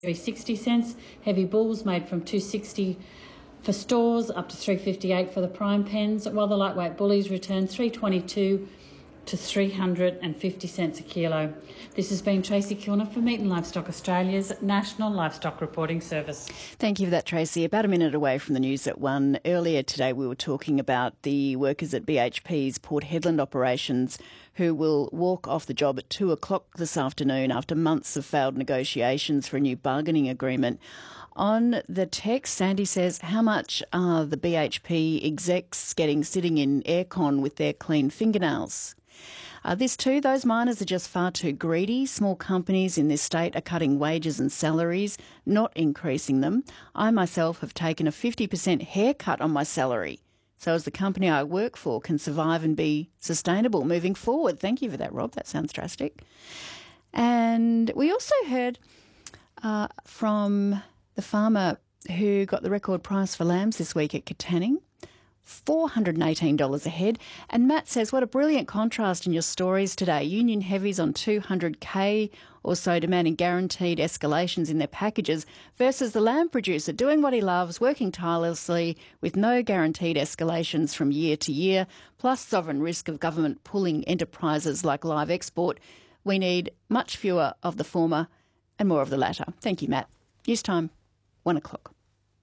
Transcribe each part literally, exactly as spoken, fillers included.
three dollars sixty. Heavy bulls made from two dollars sixty for stores, up to three dollars fifty-eight for the prime pens, while the lightweight bullies returned three dollars twenty-two to three hundred fifty cents a kilo. This has been Tracy Kilner for Meat and Livestock Australia's National Livestock Reporting Service. Thank you for that, Tracy. About a minute away from the news at one. Earlier today we were talking about the workers at B H P's Port Hedland operations who will walk off the job at two o'clock this afternoon after months of failed negotiations for a new bargaining agreement. On the text, Sandy says, how much are the B H P execs getting sitting in aircon with their clean fingernails? Uh, this too, those miners are just far too greedy. Small companies in this state are cutting wages and salaries, not increasing them. I myself have taken a fifty percent haircut on my salary, so as the company I work for can survive and be sustainable moving forward. Thank you for that, Rob. That sounds drastic. And we also heard uh, from the farmer who got the record price for lambs this week at Katanning, four hundred eighteen dollars a head. And Matt says, what a brilliant contrast in your stories today. Union heavies on two hundred K or so demanding guaranteed escalations in their packages versus the lamb producer doing what he loves, working tirelessly with no guaranteed escalations from year to year, plus sovereign risk of government pulling enterprises like Live Export. We need much fewer of the former and more of the latter. Thank you, Matt. News time, one o'clock.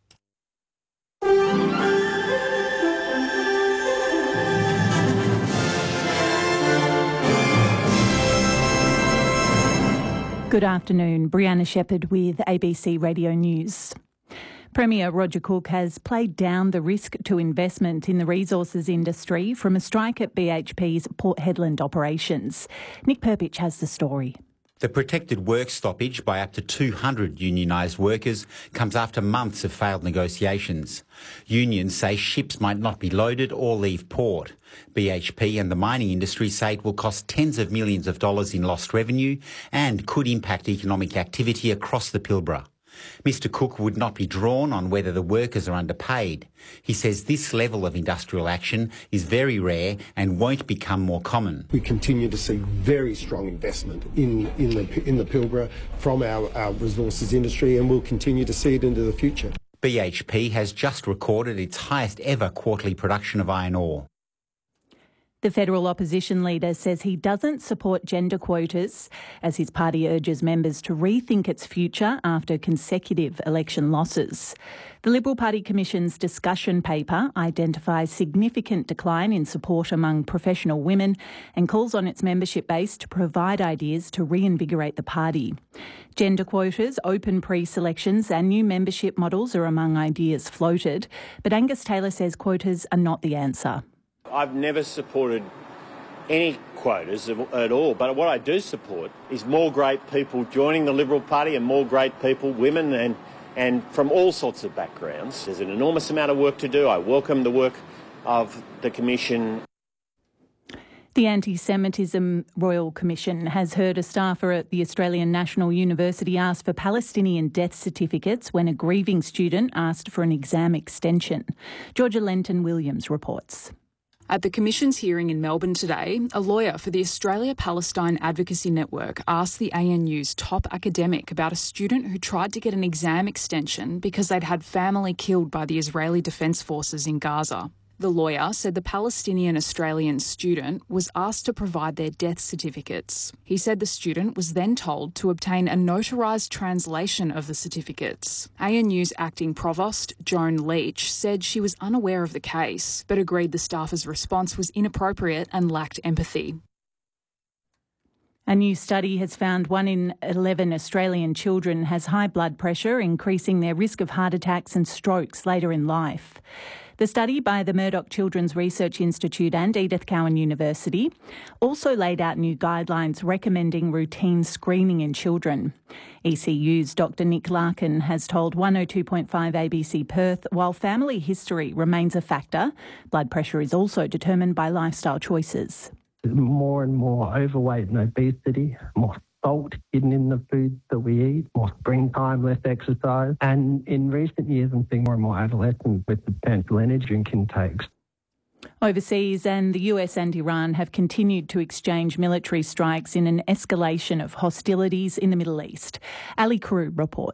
Good afternoon. Brianna Shepherd with A B C Radio News. Premier Roger Cook has played down the risk to investment in the resources industry from a strike at B H P's Port Hedland operations. Nick Perpich has the story. The protected work stoppage by up to two hundred unionised workers comes after months of failed negotiations. Unions say ships might not be loaded or leave port. B H P and the mining industry say it will cost tens of millions of dollars in lost revenue and could impact economic activity across the Pilbara. Mister Cook would not be drawn on whether the workers are underpaid. He says this level of industrial action is very rare and won't become more common. We continue to see very strong investment in, in, the, in the Pilbara from our, our resources industry, and we'll continue to see it into the future. B H P has just recorded its highest ever quarterly production of iron ore. The federal opposition leader says he doesn't support gender quotas as his party urges members to rethink its future after consecutive election losses. The Liberal Party Commission's discussion paper identifies significant decline in support among professional women and calls on its membership base to provide ideas to reinvigorate the party. Gender quotas, open pre-selections and new membership models are among ideas floated, but Angus Taylor says quotas are not the answer. I've never supported any quotas at all, but what I do support is more great people joining the Liberal Party and more great people, women and, and from all sorts of backgrounds. There's an enormous amount of work to do. I welcome the work of the Commission. The Anti-Semitism Royal Commission has heard a staffer at the Australian National University ask for Palestinian death certificates when a grieving student asked for an exam extension. Georgia Lenton-Williams reports. At the Commission's hearing in Melbourne today, a lawyer for the Australia-Palestine Advocacy Network asked the A N U's top academic about a student who tried to get an exam extension because they'd had family killed by the Israeli Defence Forces in Gaza. The lawyer said the Palestinian-Australian student was asked to provide their death certificates. He said the student was then told to obtain a notarised translation of the certificates. A N U's acting provost, Joan Leach, said she was unaware of the case, but agreed the staffer's response was inappropriate and lacked empathy. A new study has found one in eleven Australian children has high blood pressure, increasing their risk of heart attacks and strokes later in life. The study by the Murdoch Children's Research Institute and Edith Cowan University also laid out new guidelines recommending routine screening in children. E C U's Doctor Nick Larkin has told one oh two point five A B C Perth, while family history remains a factor, blood pressure is also determined by lifestyle choices. More and more overweight and obesity, more salt hidden in the foods that we eat, more screen time, less exercise. And in recent years, I'm seeing more and more adolescents with substantial energy drink intakes. Overseas, and the U S and Iran have continued to exchange military strikes in an escalation of hostilities in the Middle East. Ali Karu reports.